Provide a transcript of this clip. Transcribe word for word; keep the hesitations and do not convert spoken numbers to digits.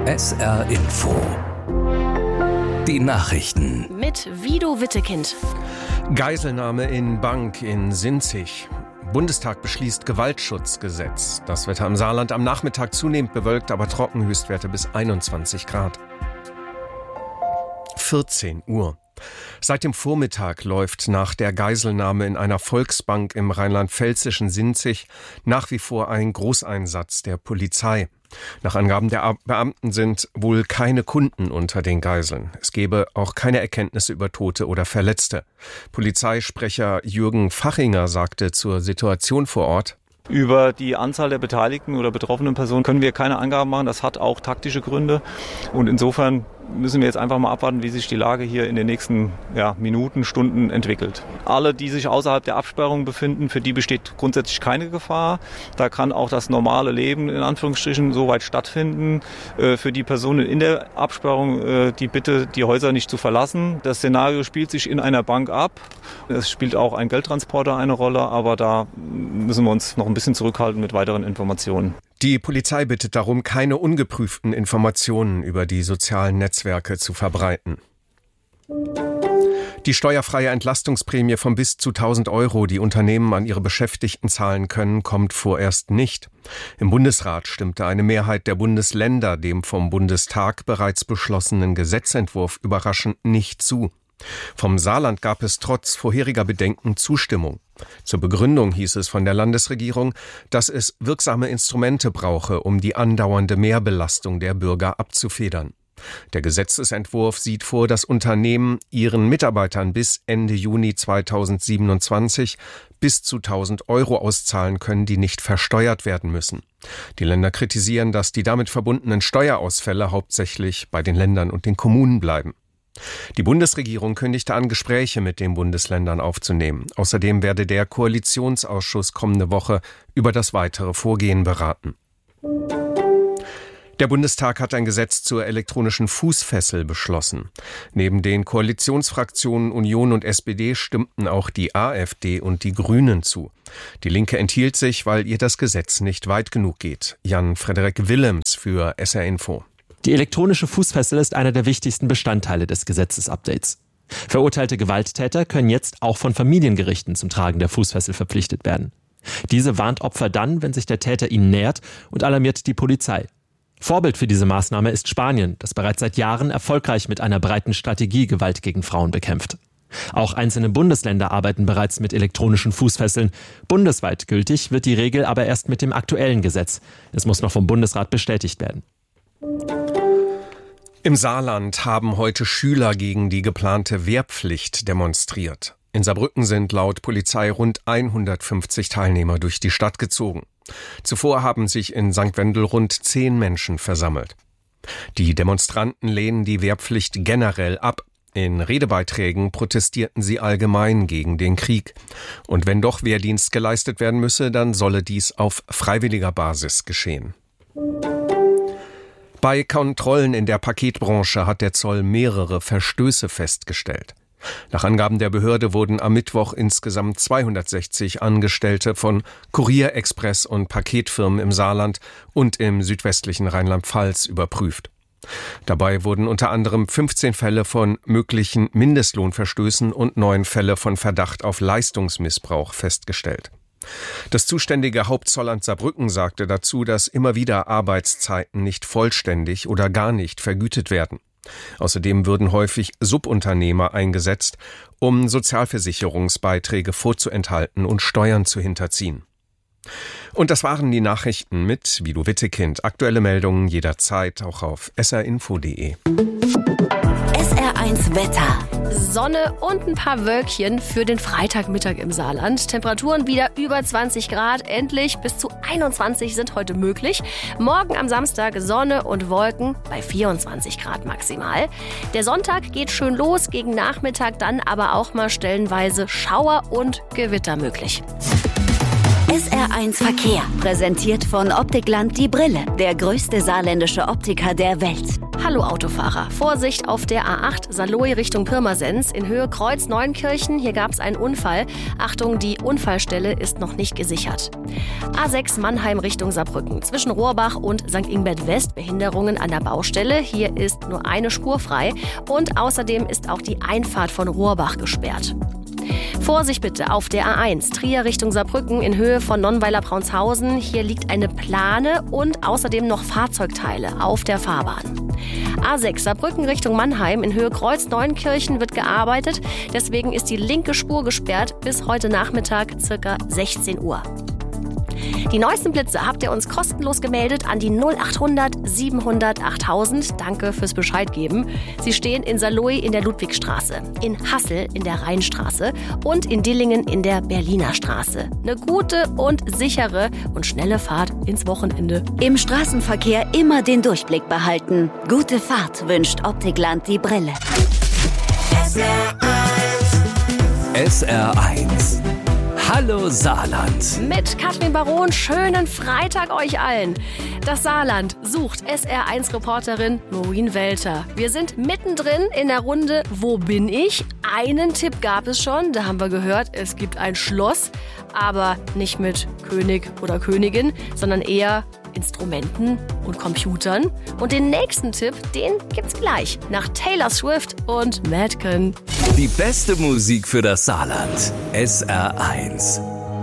S R Info. Die Nachrichten. Mit Vido Wittekind. Geiselnahme in Bank in Sinzig. Bundestag beschließt Gewaltschutzgesetz. Das Wetter im Saarland am Nachmittag zunehmend bewölkt, aber trocken, Höchstwerte bis einundzwanzig Grad. vierzehn Uhr. Seit dem Vormittag läuft nach der Geiselnahme in einer Volksbank im rheinland-pfälzischen Sinzig nach wie vor ein Großeinsatz der Polizei. Nach Angaben der Beamten sind wohl keine Kunden unter den Geiseln. Es gebe auch keine Erkenntnisse über Tote oder Verletzte. Polizeisprecher Jürgen Fachinger sagte zur Situation vor Ort: Über die Anzahl der beteiligten oder betroffenen Personen können wir keine Angaben machen. Das hat auch taktische Gründe. Und insofern müssen wir jetzt einfach mal abwarten, wie sich die Lage hier in den nächsten ja, Minuten, Stunden entwickelt. Alle, die sich außerhalb der Absperrung befinden, für die besteht grundsätzlich keine Gefahr. Da kann auch das normale Leben in Anführungsstrichen soweit stattfinden. Äh, für die Personen in der Absperrung äh, die Bitte, die Häuser nicht zu verlassen. Das Szenario spielt sich in einer Bank ab. Es spielt auch ein Geldtransporter eine Rolle, aber da müssen wir uns noch ein bisschen zurückhalten mit weiteren Informationen. Die Polizei bittet darum, keine ungeprüften Informationen über die sozialen Netzwerke zu verbreiten. Die steuerfreie Entlastungsprämie von bis zu tausend Euro, die Unternehmen an ihre Beschäftigten zahlen können, kommt vorerst nicht. Im Bundesrat stimmte eine Mehrheit der Bundesländer dem vom Bundestag bereits beschlossenen Gesetzentwurf überraschend nicht zu. Vom Saarland gab es trotz vorheriger Bedenken Zustimmung. Zur Begründung hieß es von der Landesregierung, dass es wirksame Instrumente brauche, um die andauernde Mehrbelastung der Bürger abzufedern. Der Gesetzesentwurf sieht vor, dass Unternehmen ihren Mitarbeitern bis Ende Juni zweitausendsiebenundzwanzig bis zu tausend Euro auszahlen können, die nicht versteuert werden müssen. Die Länder kritisieren, dass die damit verbundenen Steuerausfälle hauptsächlich bei den Ländern und den Kommunen bleiben. Die Bundesregierung kündigte an, Gespräche mit den Bundesländern aufzunehmen. Außerdem werde der Koalitionsausschuss kommende Woche über das weitere Vorgehen beraten. Der Bundestag hat ein Gesetz zur elektronischen Fußfessel beschlossen. Neben den Koalitionsfraktionen Union und S P D stimmten auch die AfD und die Grünen zu. Die Linke enthielt sich, weil ihr das Gesetz nicht weit genug geht. Jan-Frederik Willems für S R Info. Die elektronische Fußfessel ist einer der wichtigsten Bestandteile des Gesetzesupdates. Verurteilte Gewalttäter können jetzt auch von Familiengerichten zum Tragen der Fußfessel verpflichtet werden. Diese warnt Opfer dann, wenn sich der Täter ihnen nähert, und alarmiert die Polizei. Vorbild für diese Maßnahme ist Spanien, das bereits seit Jahren erfolgreich mit einer breiten Strategie Gewalt gegen Frauen bekämpft. Auch einzelne Bundesländer arbeiten bereits mit elektronischen Fußfesseln. Bundesweit gültig wird die Regel aber erst mit dem aktuellen Gesetz. Es muss noch vom Bundesrat bestätigt werden. Im Saarland haben heute Schüler gegen die geplante Wehrpflicht demonstriert. In Saarbrücken sind laut Polizei rund hundertfünfzig Teilnehmer durch die Stadt gezogen. Zuvor haben sich in Sankt Wendel rund zehn Menschen versammelt. Die Demonstranten lehnen die Wehrpflicht generell ab. In Redebeiträgen protestierten sie allgemein gegen den Krieg. Und wenn doch Wehrdienst geleistet werden müsse, dann solle dies auf freiwilliger Basis geschehen. Bei Kontrollen in der Paketbranche hat der Zoll mehrere Verstöße festgestellt. Nach Angaben der Behörde wurden am Mittwoch insgesamt zweihundertsechzig Angestellte von Kurier, Express und Paketfirmen im Saarland und im südwestlichen Rheinland-Pfalz überprüft. Dabei wurden unter anderem fünfzehn Fälle von möglichen Mindestlohnverstößen und neun Fälle von Verdacht auf Leistungsmissbrauch festgestellt. Das zuständige Hauptzollamt Saarbrücken sagte dazu, dass immer wieder Arbeitszeiten nicht vollständig oder gar nicht vergütet werden. Außerdem würden häufig Subunternehmer eingesetzt, um Sozialversicherungsbeiträge vorzuenthalten und Steuern zu hinterziehen. Und das waren die Nachrichten mit Vido Wittekind. Aktuelle Meldungen jederzeit auch auf s r info punkt d e. S R eins Wetter. Sonne und ein paar Wölkchen für den Freitagmittag im Saarland. Temperaturen wieder über zwanzig Grad. Endlich bis zu einundzwanzig sind heute möglich. Morgen am Samstag Sonne und Wolken bei vierundzwanzig Grad maximal. Der Sonntag geht schön los, gegen Nachmittag dann aber auch mal stellenweise Schauer und Gewitter möglich. S R eins Verkehr, präsentiert von Optikland die Brille, der größte saarländische Optiker der Welt. Hallo Autofahrer, Vorsicht auf der A acht Saarlouis Richtung Pirmasens in Höhe Kreuz Neunkirchen. Hier gab es einen Unfall. Achtung, die Unfallstelle ist noch nicht gesichert. A sechs Mannheim Richtung Saarbrücken. Zwischen Rohrbach und Sankt Ingbert West Behinderungen an der Baustelle. Hier ist nur eine Spur frei. Und außerdem ist auch die Einfahrt von Rohrbach gesperrt. Vorsicht bitte auf der A eins, Trier Richtung Saarbrücken in Höhe von Nonnweiler-Braunshausen. Hier liegt eine Plane und außerdem noch Fahrzeugteile auf der Fahrbahn. A sechs Saarbrücken Richtung Mannheim in Höhe Kreuz Neunkirchen wird gearbeitet. Deswegen ist die linke Spur gesperrt bis heute Nachmittag ca. sechzehn Uhr. Die neuesten Blitze habt ihr uns kostenlos gemeldet an die null acht hundert siebenhundert achttausend. Danke fürs Bescheid geben. Sie stehen in Saarlouis in der Ludwigstraße, in Hassel in der Rheinstraße und in Dillingen in der Berliner Straße. Eine gute und sichere und schnelle Fahrt ins Wochenende. Im Straßenverkehr immer den Durchblick behalten. Gute Fahrt wünscht Optikland die Brille. S R eins. S R eins. Hallo Saarland. Mit Katrin Baron, schönen Freitag euch allen. Das Saarland sucht S R eins Reporterin Maureen Welter. Wir sind mittendrin in der Runde Wo bin ich? Einen Tipp gab es schon, da haben wir gehört, es gibt ein Schloss, aber nicht mit König oder Königin, sondern eher Instrumenten und Computern. Und den nächsten Tipp, den gibt's gleich nach Taylor Swift und Madcon. Die beste Musik für das Saarland. S R eins.